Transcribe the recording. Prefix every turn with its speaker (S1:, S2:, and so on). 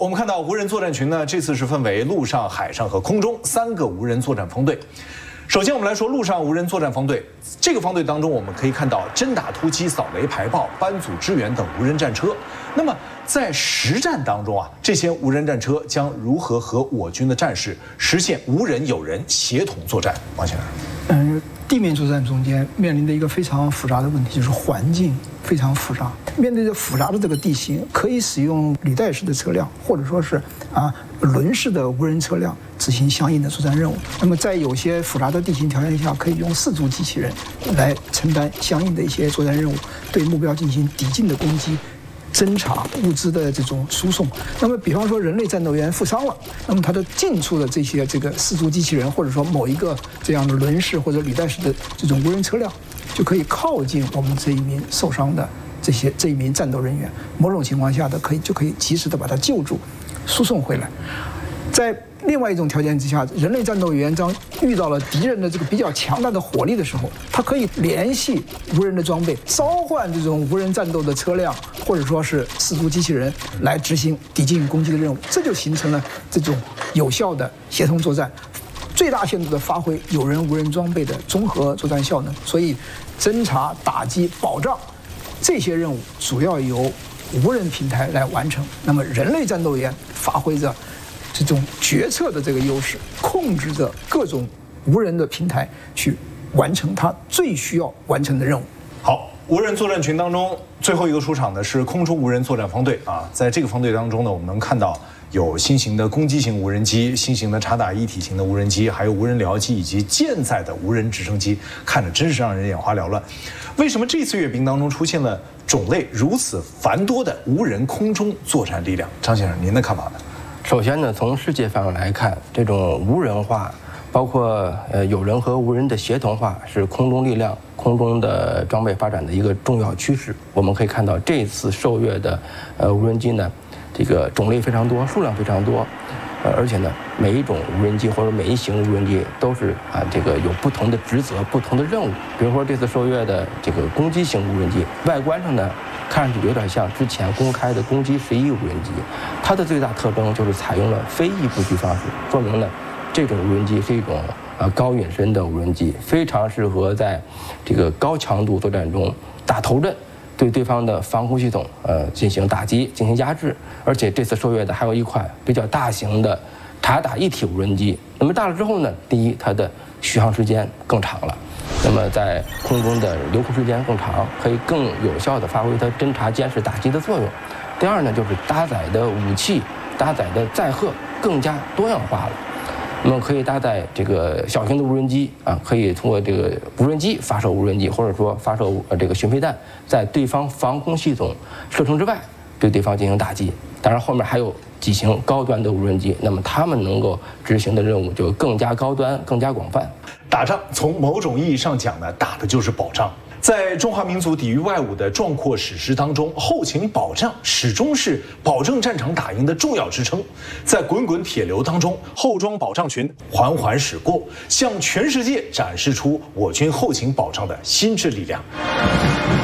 S1: 我们看到无人作战群呢，这次是分为陆上、海上和空中3个无人作战方队。首先，我们来说陆上无人作战方队。这个方队当中，我们可以看到侦打突击、扫雷排爆、班组支援等无人战车。那么在实战当中啊，这些无人战车将如何和我军的战士实现无人有人协同作战？王先生。
S2: 地面作战中间面临的一个非常复杂的问题，就是环境非常复杂。面对着复杂的这个地形，可以使用履带式的车辆，或者说是轮式的无人车辆执行相应的作战任务。那么在有些复杂的地形条件下，可以用4足机器人来承担相应的一些作战任务，对目标进行抵近的攻击。侦察物资的这种输送，那么比方说人类战斗员负伤了，那么他的近处的这个4足机器人，或者说某一个这样的轮式或者履带式的这种无人车辆，就可以靠近我们这一名受伤的这一名战斗人员，某种情况下就可以及时的把他救助，输送回来。在另外一种条件之下，人类战斗员当遇到了敌人的这个比较强大的火力的时候，他可以联系无人的装备，召唤这种无人战斗的车辆，或者说是4足机器人来执行抵近攻击的任务，这就形成了这种有效的协同作战，最大限度地发挥有人无人装备的综合作战效能。所以，侦察、打击、保障这些任务主要由无人平台来完成。那么，人类战斗员发挥着这种决策的这个优势，控制着各种无人的平台去完成它最需要完成的任务。
S1: 好，无人作战群当中最后一个出场的是空中无人作战方队啊，在这个方队当中呢，我们能看到有新型的攻击型无人机、新型的察打一体型的无人机，还有无人僚机以及舰载的无人直升机，看着真是让人眼花缭乱。为什么这次阅兵当中出现了种类如此繁多的无人空中作战力量？张先生，您的看法呢？
S3: 首先呢，从世界范围来看，这种无人化，包括有人和无人的协同化，是空中力量、空中的装备发展的一个重要趋势。我们可以看到，这次受阅的无人机呢，这个种类非常多，数量非常多，而且呢，每一种无人机或者每一型无人机都是这个有不同的职责、不同的任务。比如说这次受阅的这个攻击型无人机，外观上呢，看上去有点像之前公开的攻击11无人机，它的最大特征就是采用了飞翼布局方式，说明呢，这种无人机是一种高隐身的无人机，非常适合在这个高强度作战中打头阵，对对方的防空系统进行打击、进行压制。而且这次受阅的还有一款比较大型的察打一体无人机。那么大了之后呢，第一，它的续航时间更长了。那么在空中的留空时间更长，可以更有效地发挥它侦察、监视、打击的作用。第二呢，就是搭载的武器、搭载的载荷更加多样化了。那么可以搭载这个小型的无人机可以通过这个无人机发射无人机，或者说发射这个巡飞弹，在对方防空系统射程之外对对方进行打击。当然，后面还有几型高端的无人机，那么他们能够执行的任务就更加高端、更加广泛。
S1: 打仗从某种意义上讲呢，打的就是保障。在中华民族抵御外侮的壮阔史诗当中，后勤保障始终是保证战场打赢的重要支撑。在滚滚铁流当中，后装保障群缓缓驶过，向全世界展示出我军后勤保障的心智力量。